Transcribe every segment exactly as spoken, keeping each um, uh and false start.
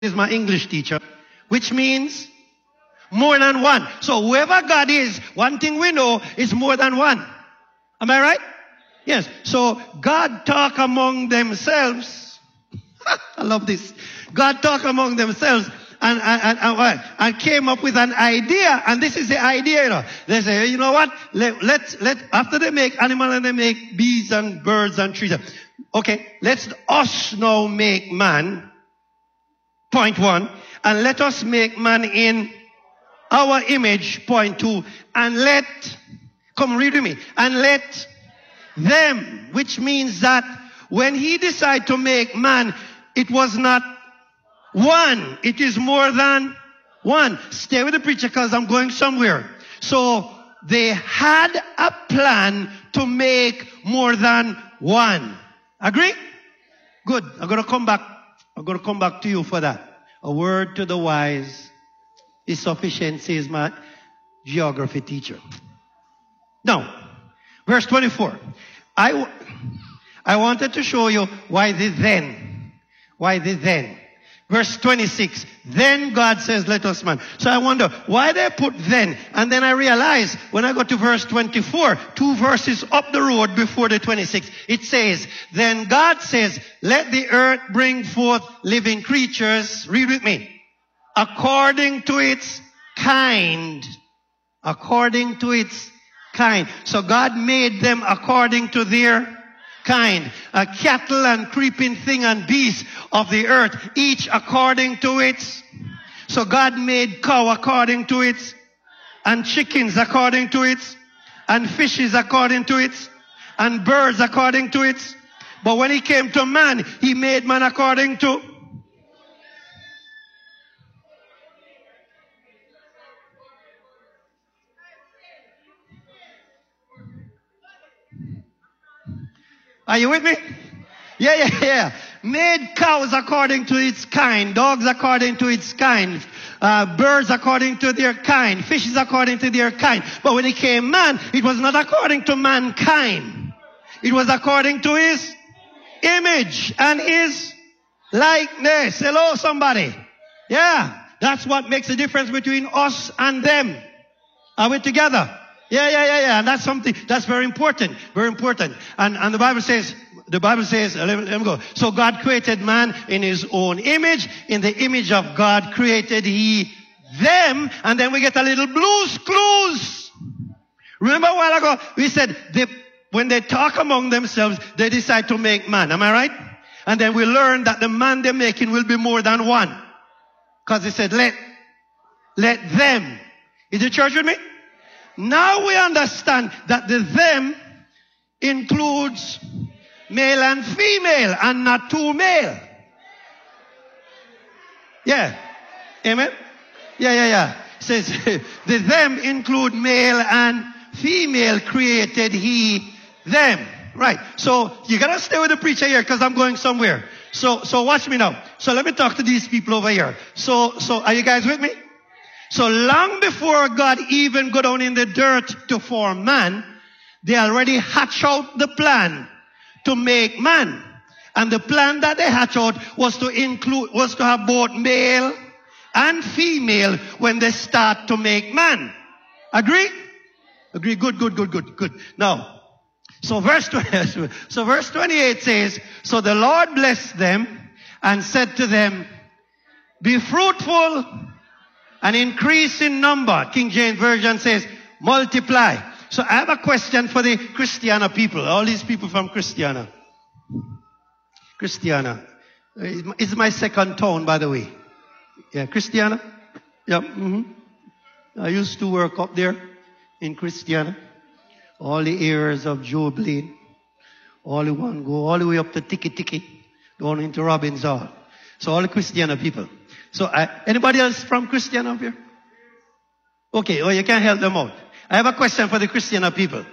is my English teacher, which means more than one. So whoever God is, one thing we know is more than one. Am I right? Yes. So God talk among themselves. I love this. God talk among themselves and, and, and, and, and came up with an idea. And this is the idea, you know. They say, you know what? Let, let's, let, after they make animal and they make bees and birds and trees. Okay, let's us now make man. Point one. And let us make man in our image. Point two. And let, come read with me. And let them, which means that when he decided to make man, it was not one. It is more than one. Stay with the preacher because I'm going somewhere. So they had a plan to make more than one. Agree? Good. I'm going to come back. I'm going to come back to you for that. A word to the wise is sufficient, says my geography teacher. Now, verse twenty-four. I, I wanted to show you why the then. Why the then. Verse twenty-six. Then God says, let us man. So I wonder, why they put then? And then I realized, when I got to verse twenty-four, two verses up the road before the twenty-six, it says, then God says, let the earth bring forth living creatures. Read with me. According to its kind. According to its kind. So God made them according to their kind. A cattle and creeping thing and beast of the earth, each according to its. So God made cow according to its, and chickens according to its, and fishes according to its, and birds according to its. But when he came to man, he made man according to. Are you with me? Yeah, yeah, yeah. Made cows according to its kind, dogs according to its kind, uh, birds according to their kind, fishes according to their kind. But when he came man, it was not according to mankind. It was according to his image and his likeness. Hello, somebody. Yeah, that's what makes the difference between us and them. Are we together? Yeah, yeah, yeah, yeah. And that's something, that's very important. Very important. And, and the Bible says, the Bible says, let me, let me go. So God created man in his own image. In the image of God created he them. And then we get a little blues clues. Remember a while ago, we said, they, when they talk among themselves, they decide to make man. Am I right? And then we learn that the man they're making will be more than one. Because they said, let, let them. Is the church with me? Now we understand that the them includes male and female and not two male. Yeah. Amen? Yeah, yeah, yeah. It says the them include male and female created he them. Right. So you gotta stay with the preacher here because I'm going somewhere. So so watch me now. So let me talk to these people over here. So so are you guys with me? So long before God even go down in the dirt to form man, they already hatch out the plan to make man. And the plan that they hatch out was to include, was to have both male and female when they start to make man. Agree? Agree. Good, good, good, good, good. Now, so verse, so verse twenty-eight says, so the Lord blessed them and said to them, be fruitful and increase in number. King James Version says, multiply. So I have a question for the Christiana people. All these people from Christiana. Christiana. It's my second town, by the way. Yeah, Christiana. Yeah. Mm-hmm. I used to work up there in Christiana. All the areas of Joe Blaine. All the one go all the way up to Tiki Tiki. Down into Robbins Hall. So all the Christiana people. So, uh, anybody else from Christian up here? Okay, oh, you can help them out. I have a question for the Christian people.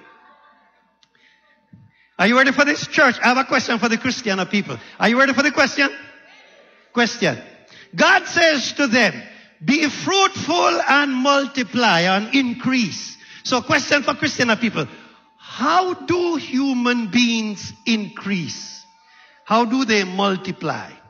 Are you ready for this, church? I have a question for the Christian people. Are you ready for the question? Question. God says to them, be fruitful and multiply and increase. So, question for Christian people. How do human beings increase? How do they multiply?